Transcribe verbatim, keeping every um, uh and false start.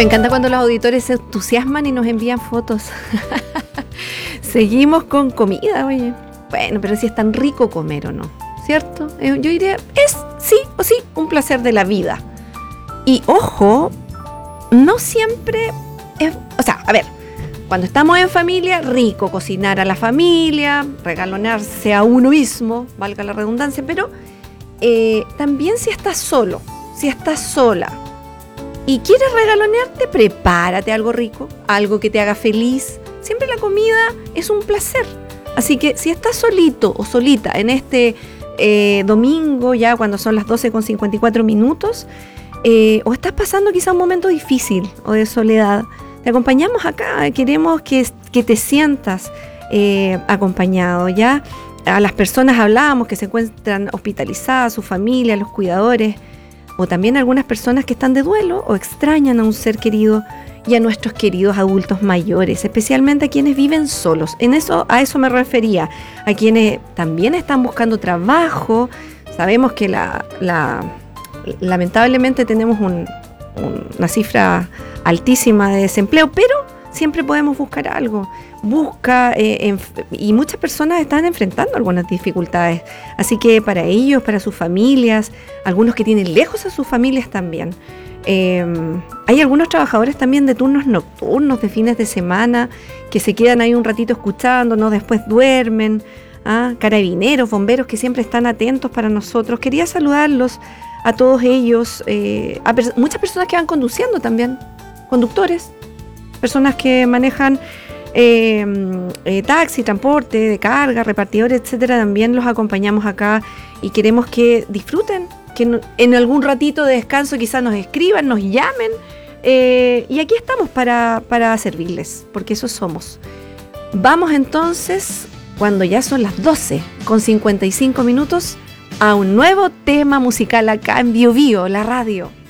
Me encanta cuando los auditores se entusiasman y nos envían fotos. Seguimos con comida, oye. Bueno, pero si es tan rico comer o no, ¿cierto? Yo diría, es sí o sí un placer de la vida. Y ojo, no siempre es, o sea, a ver, cuando estamos en familia, rico cocinar a la familia, regalonearse a uno mismo, valga la redundancia, pero eh, también si estás solo, si estás sola y quieres regalonearte, prepárate algo rico, algo que te haga feliz. Siempre la comida es un placer. Así que si estás solito o solita en este eh, domingo, ya cuando son las doce con cincuenta y cuatro minutos, eh, o estás pasando quizá un momento difícil o de soledad, te acompañamos acá. Queremos que, que te sientas eh, acompañado, ¿ya? A las personas hablábamos que se encuentran hospitalizadas, su familia, los cuidadores, o también algunas personas que están de duelo o extrañan a un ser querido, y a nuestros queridos adultos mayores, especialmente a quienes viven solos. En eso, a eso me refería, a quienes también están buscando trabajo. Sabemos que la, la, lamentablemente tenemos un, un, una cifra altísima de desempleo, pero siempre podemos buscar algo. Busca, eh, en, y muchas personas están enfrentando algunas dificultades. Así que para ellos, para sus familias, algunos que tienen lejos a sus familias también. Eh, hay algunos trabajadores también de turnos nocturnos, de fines de semana, que se quedan ahí un ratito escuchándonos, después duermen. ¿ah? Carabineros, bomberos que siempre están atentos para nosotros. Quería saludarlos a todos ellos, eh, a pers- muchas personas que van conduciendo también, conductores, personas que manejan eh, eh, taxi, transporte de carga, repartidores, etcétera. También los acompañamos acá y queremos que disfruten, que en algún ratito de descanso quizás nos escriban, nos llamen, eh, y aquí estamos para, para servirles, porque eso somos. Vamos entonces, cuando ya son las doce con cincuenta y cinco minutos, a un nuevo tema musical acá en Bio Bio, la radio.